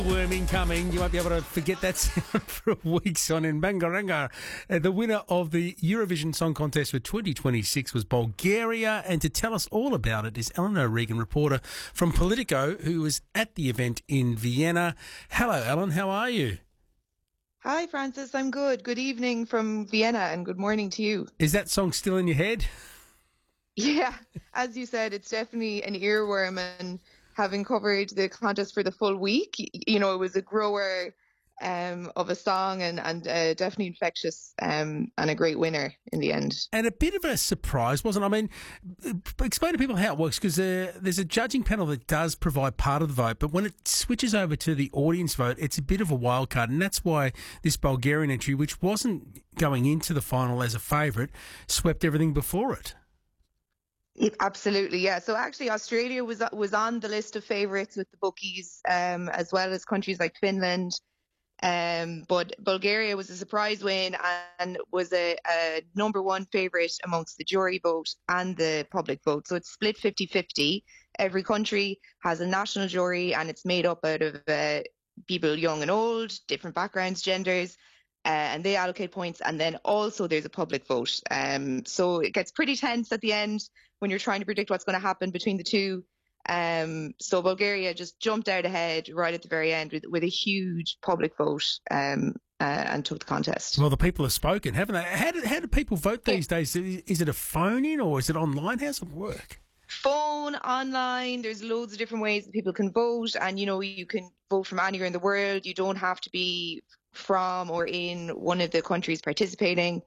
Worm incoming. You won't be able to forget that sound for weeks on in Bangaranga. The winner of the Eurovision Song Contest for 2026 was Bulgaria, and to tell us all about it is Ellen O'Regan, reporter from Politico, who was at the event in Vienna. Hello, Ellen. How are you? Hi, Francis. I'm good. Good evening from Vienna and good morning to you. Is that song still in your head? Yeah, as you said, it's definitely an earworm, and having covered the contest for the full week, it was a grower of a song and definitely infectious and a great winner in the end. And a bit of a surprise, wasn't it? I mean, explain to people how it works, because there's a judging panel that does provide part of the vote, but when it switches over to the audience vote, it's a bit of a wild card, and that's why this Bulgarian entry, which wasn't going into the final as a favourite, swept everything before it. Absolutely, yeah. So actually, Australia was on the list of favourites with the bookies, as well as countries like Finland. But Bulgaria was a surprise win and was a number one favourite amongst the jury vote and the public vote. So it's split 50-50. Every country has a national jury, and it's made up out of people young and old, different backgrounds, genders. And they allocate points, and then also there's a public vote. So it gets pretty tense at the end when you're trying to predict what's going to happen between the two. So Bulgaria just jumped out ahead right at the very end with a huge public vote and took the contest. Well, the people have spoken, haven't they? How do people vote these days? Is it a phone-in or is it online? How does it work? Phone, online, there's loads of different ways that people can vote, and you can vote from anywhere in the world. You don't have to be from or in one of the countries participating.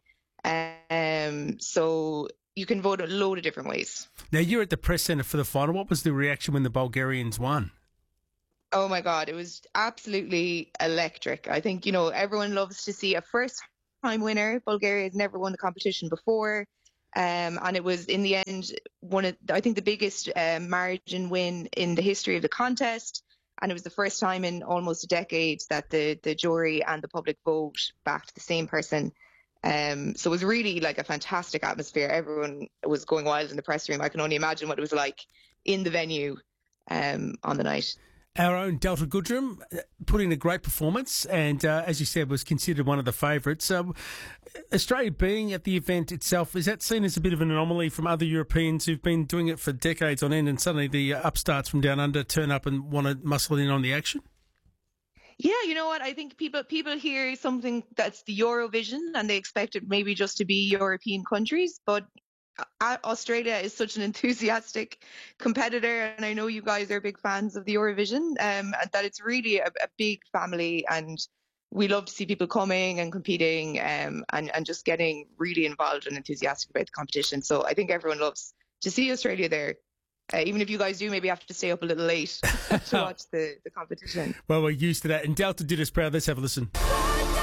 So you can vote a load of different ways. Now, you're at the press centre for the final. What was the reaction when the Bulgarians won? Oh my God, it was absolutely electric. I think, everyone loves to see a first-time winner. Bulgaria has never won the competition before. And it was, in the end, I think the biggest margin win in the history of the contest. And it was the first time in almost a decade that the jury and the public vote backed the same person. So it was really like a fantastic atmosphere. Everyone was going wild in the press room. I can only imagine what it was like in the venue on the night. Our own Delta Goodrem put in a great performance and, as you said, was considered one of the favourites. Australia being at the event itself, is that seen as a bit of an anomaly from other Europeans who've been doing it for decades on end, and suddenly the upstarts from down under turn up and want to muscle in on the action? Yeah, you know what? I think people hear something that's the Eurovision and they expect it maybe just to be European countries, but Australia is such an enthusiastic competitor, and I know you guys are big fans of the Eurovision, that it's really a big family, and we love to see people coming and competing and just getting really involved and enthusiastic about the competition. So I think everyone loves to see Australia there. Even if you guys do maybe have to stay up a little late to watch the competition. Well, we're used to that, and Delta did us proud. Let's have a listen.